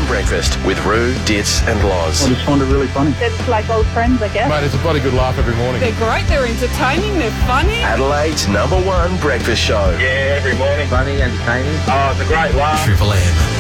Morning Breakfast with Roo, Dits and Loz. I just find it really funny. It's like old friends, I guess. Mate, it's a bloody good laugh every morning. They're great, they're entertaining, they're funny. Adelaide's #1 breakfast show. Yeah, every morning. Funny, entertaining. Oh, it's a great laugh. Triple M.